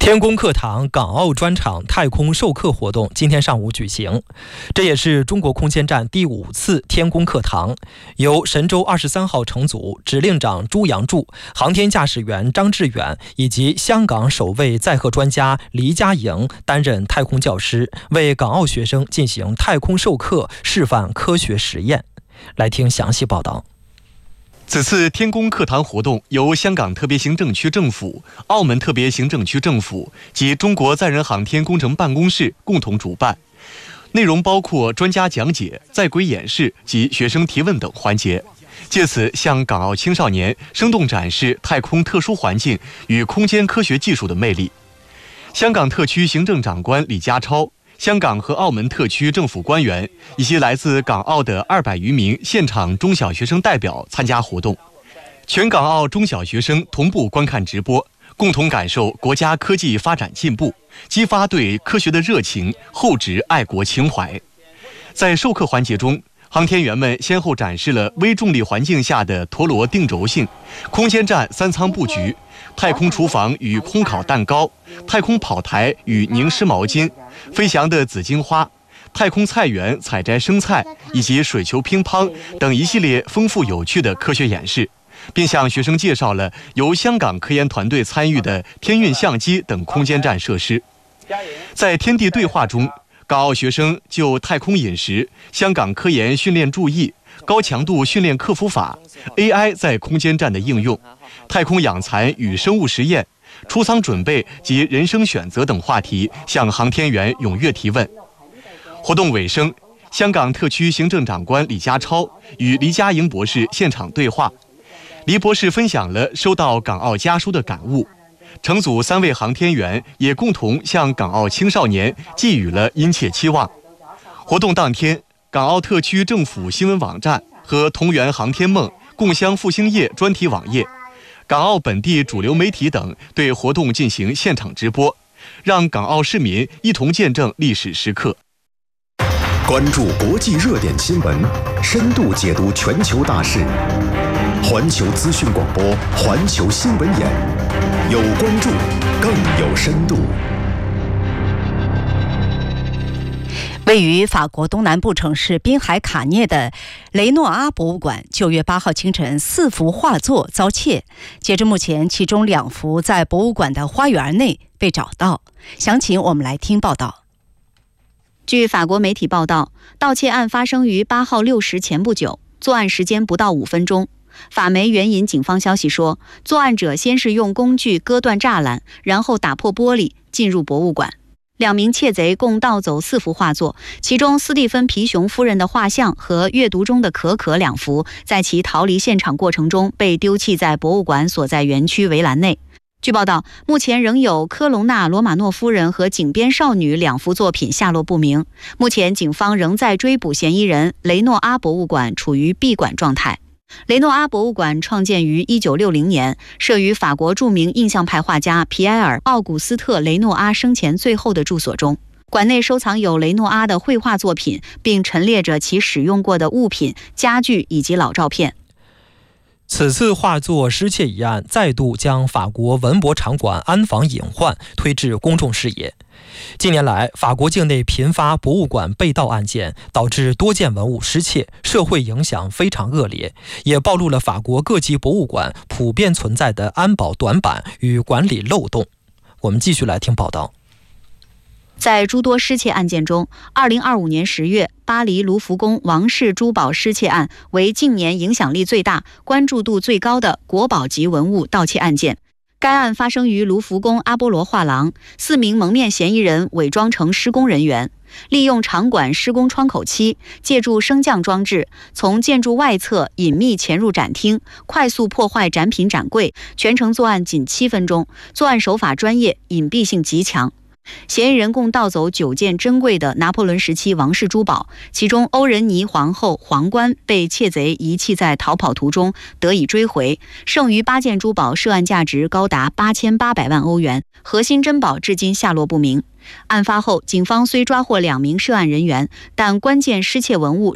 天宫课堂港澳专场太空授课活动今天上午举行，这也是中国空间站第5次天宫课堂，由神舟23号乘组指令长朱杨柱、航天驾驶员张志远以及香港首位载荷专家黎家营担任太空教师，为港澳学生进行太空授课，示范科学实验。来听详细报道。 此次天宫课堂活动由香港特别行政区政府、澳门特别行政区政府及中国载人航天工程办公室共同主办，内容包括专家讲解、在轨演示及学生提问等环节，借此向港澳青少年生动展示太空特殊环境与空间科学技术的魅力。香港特区行政长官李家超、香港和澳门特区政府官员以及来自港澳的200余名现场中小学生代表参加活动，全港澳中小学生同步观看直播，共同感受国家科技发展进步，激发对科学的热情，厚植爱国情怀。在授课环节中，航天员们先后展示了微重力环境下的陀螺定轴性、空间站3舱布局、太空厨房与烘烤蛋糕、太空跑台与凝湿毛巾、飞翔的紫荆花、太空菜园采摘生菜以及水球乒乓等一系列丰富有趣的科学演示，并向学生介绍了由香港科研团队参与的天运相机等空间站设施。在天地对话中，港澳学生就太空饮食、香港科研训练注意、高强度训练克服法、AI 在空间站的应用、太空养蚕与生物实验、出舱准备及人生选择等话题向航天员踊跃提问。活动尾声，香港特区行政长官李家超与黎家营博士现场对话，黎博士分享了收到港澳家书的感悟，乘组3位航天员也共同向港澳青少年寄予了殷切期望。活动当天，港澳特区政府新闻网站和同源航天梦、共襄复兴夜专题网页，港澳本地主流媒体等对活动进行现场直播，让港澳市民一同见证历史时刻。 关注国际热点新闻，深度解读全球大事。环球资讯广播，环球新闻眼，有关注，更有深度。 位于法国东南部城市滨海卡涅的雷诺阿博物馆9月8号清晨4幅画作遭窃，截至目前，其中2幅在博物馆的花园内被找到。详情我们来听报道。 据法国媒体报道，盗窃案发生于8号6时前不久，作案时间不到5分钟。法媒援引警方消息说，作案者先是用工具割断栅栏，然后打破玻璃进入博物馆。2名窃贼共盗走4幅画作，其中斯蒂芬皮熊夫人的画像和阅读中的可可2幅，在其逃离现场过程中被丢弃在博物馆所在园区围栏内。据报道，目前仍有科隆纳·罗马诺夫人和井边少女2幅作品下落不明。目前警方仍在追捕嫌疑人，雷诺阿博物馆处于闭馆状态。雷诺阿博物馆创建于1960年，设于法国著名印象派画家皮埃尔·奥古斯特·雷诺阿生前最后的住所中。馆内收藏有雷诺阿的绘画作品，并陈列着其使用过的物品、家具以及老照片。 此次画作失窃一案再度将法国文博场馆安防隐患推至公众视野。近年来，法国境内频发博物馆被盗案件，导致多件文物失窃，社会影响非常恶劣，也暴露了法国各级博物馆普遍存在的安保短板与管理漏洞。我们继续来听报道。 在诸多失窃案件中，2025年10月，巴黎卢浮宫王室珠宝失窃案为近年影响力最大、关注度最高的国宝级文物盗窃案件。该案发生于卢浮宫阿波罗画廊，4名蒙面嫌疑人伪装成施工人员，利用场馆施工窗口期，借助升降装置，从建筑外侧隐秘潜入展厅，快速破坏展品展柜，全程作案仅7分钟，作案手法专业，隐蔽性极强。嫌疑人共盗走9件珍贵的拿破仑时期王室珠宝，其中欧仁妮皇后皇冠被窃贼遗弃在逃跑途中得以追回，剩余8件珠宝涉案价值高达8800万欧元，核心珍宝至今下落不明。案发后，警方虽抓获2名涉案人员，但关键失窃文物